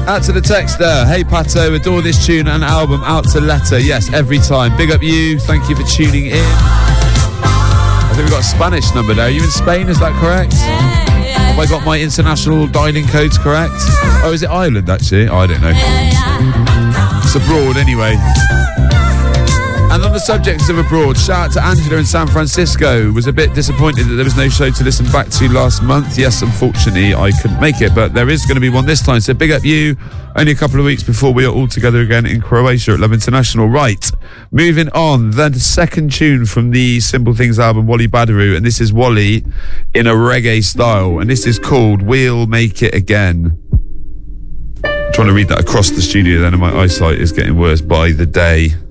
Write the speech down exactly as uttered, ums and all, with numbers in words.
Out to the text there. Hey Pato, adore this tune and album. Out to Letter. Yes, every time. Big up you. Thank you for tuning in. I think we've got a Spanish number there. Are you in Spain? Is that correct? Have I got my international dialing codes correct? Oh, is it Ireland actually? Oh, I don't know. It's abroad anyway. And on the subject of abroad, shout out to Angela in San Francisco. Was a bit disappointed that there was no show to listen back to last month. Yes, unfortunately, I couldn't make it, but there is going to be one this time. So big up you. Only a couple of weeks before we are all together again in Croatia at Love International. Right, moving on. The second tune from the Simple Things album, Wally Badarou. And this is Wally in a reggae style. And this is called We'll Make It Again. I'm trying to read that across the studio then, and my eyesight is getting worse by the day.